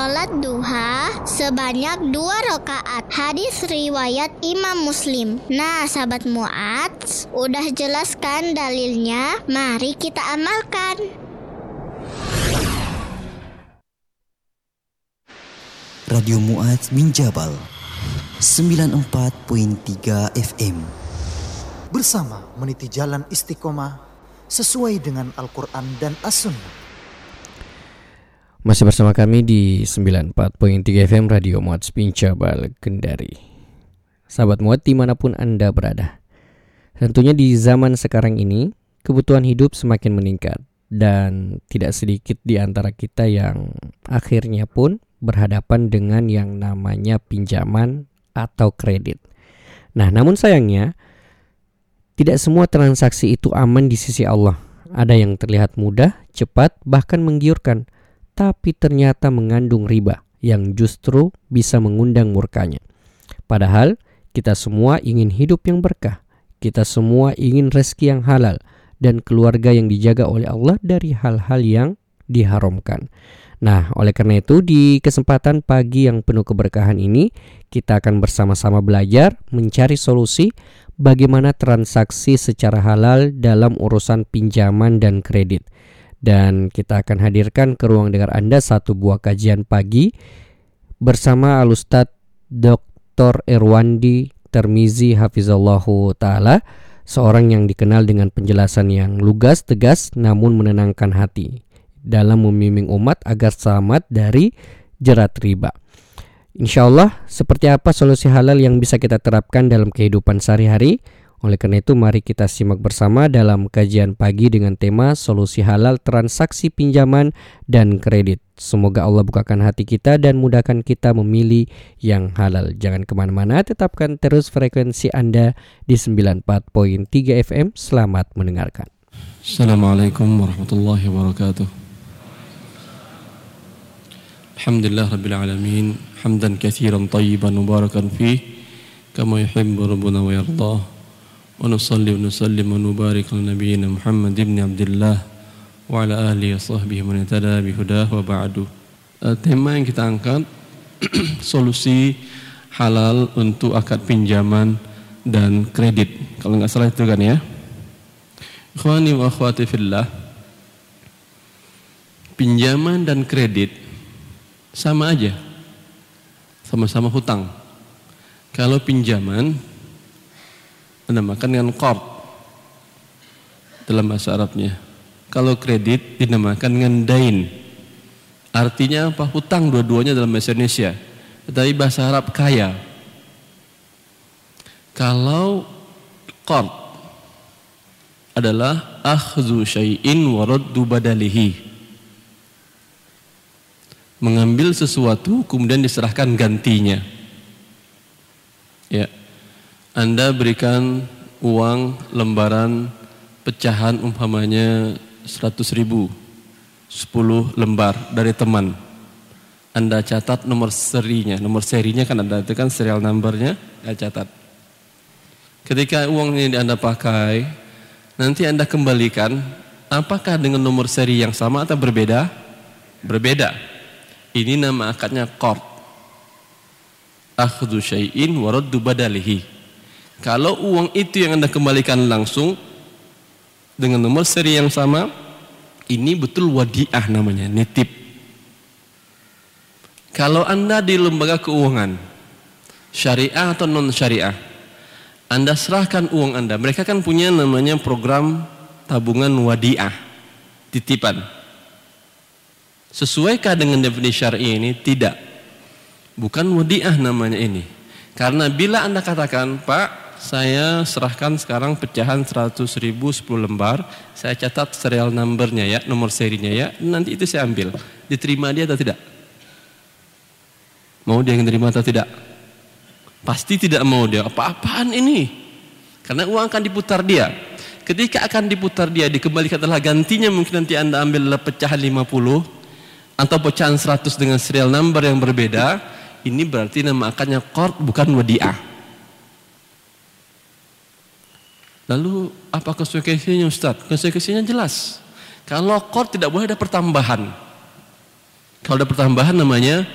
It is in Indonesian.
sholat duha sebanyak 2 rakaat. Hadis riwayat Imam Muslim. Nah, sahabat Mu'adz, udah jelaskan dalilnya, mari kita amalkan. Radio Mu'adz bin Jabal 94.3 FM. Bersama meniti jalan istiqomah sesuai dengan Al-Quran dan As-Sunnah. Masih bersama kami di 94.3 FM Radio Mu'adz bin Jabal Kendari. Sahabat Mu'adz dimanapun Anda berada, tentunya di zaman sekarang ini kebutuhan hidup semakin meningkat, dan tidak sedikit di antara kita yang akhirnya pun berhadapan dengan yang namanya pinjaman atau kredit. Nah, namun sayangnya tidak semua transaksi itu aman di sisi Allah. Ada yang terlihat mudah, cepat, bahkan menggiurkan, tapi ternyata mengandung riba yang justru bisa mengundang murkanya. Padahal kita semua ingin hidup yang berkah, kita semua ingin rezeki yang halal dan keluarga yang dijaga oleh Allah dari hal-hal yang diharamkan. Nah, oleh karena itu di kesempatan pagi yang penuh keberkahan ini, kita akan bersama-sama belajar mencari solusi bagaimana transaksi secara halal dalam urusan pinjaman dan kredit. Dan kita akan hadirkan ke ruang dengar Anda satu buah kajian pagi bersama Al-Ustadz Dr. Irwandi Tirmizi Hafizallahu Ta'ala, seorang yang dikenal dengan penjelasan yang lugas, tegas, namun menenangkan hati dalam membimbing umat agar selamat dari jerat riba. Insya Allah, seperti apa solusi halal yang bisa kita terapkan dalam kehidupan sehari-hari? Oleh karena itu, mari kita simak bersama dalam kajian pagi dengan tema solusi halal transaksi pinjaman dan kredit. Semoga Allah bukakan hati kita dan mudahkan kita memilih yang halal. Jangan kemana-mana, tetapkan terus frekuensi Anda di 94.3 FM. Selamat mendengarkan. Assalamualaikum warahmatullahi wabarakatuh. Alhamdulillah Rabbil Alamin. Hamdan kathiran tayyiban mubarakan fih, kama yuhibbu Rabbuna wa yardah. Wa nusalli wa nusallim wa nubarik ala nabiyyina Muhammad ibn Abdullah wa ala alihi wa sahbihi man ihtada bihudah wa ba'du. Tema yang kita angkat solusi halal untuk akad pinjaman dan kredit. Kalau enggak salah itu kan ya. Ikhwani wa akhwati fillah, pinjaman dan kredit sama aja. Sama-sama hutang. Kalau pinjaman dinamakan dengan qard dalam bahasa Arabnya. Kalau kredit dinamakan dengan dain. Artinya apa? Hutang dua-duanya dalam bahasa Indonesia. Tetapi bahasa Arab kaya. Kalau qard adalah akhdhu syai'in wa raddu badalihi. Mengambil sesuatu kemudian diserahkan gantinya. Ya. Anda berikan uang lembaran pecahan umpamanya 100.000, 10 lembar dari teman. Anda catat nomor serinya kan ada, itu kan serial numbernya, Anda catat. Ketika uang ini Anda pakai, nanti Anda kembalikan, apakah dengan nomor seri yang sama atau berbeda? Berbeda. Ini nama akadnya qard. Akhdhu syai'in wa raddu badalihi. Kalau uang itu yang Anda kembalikan langsung dengan nomor seri yang sama, ini betul wadiah namanya, nitip. Kalau Anda di lembaga keuangan syariah atau non syariah, Anda serahkan uang Anda, mereka kan punya namanya program tabungan wadiah, titipan. Sesuaikah dengan definisi syar'i ini? Tidak. Bukan wadiah namanya ini. Karena bila Anda katakan, Pak, saya serahkan sekarang pecahan 100.000 10 lembar, saya catat serial numbernya ya, nomor serinya ya, nanti itu saya ambil. Diterima dia atau tidak? Mau dia menerima atau tidak? Pasti tidak mau dia. Apa-apaan ini? Karena uang akan diputar dia. Ketika akan diputar dia, dikembalikan adalah gantinya, mungkin nanti Anda ambil pecahan 50 atau pecahan 100 dengan serial number yang berbeda. Ini berarti nama akadnya qard, bukan wadiah. Lalu apa konsekuensinya Ustaz? Konsekuensinya jelas. Kalau qard tidak boleh ada pertambahan. Kalau ada pertambahan namanya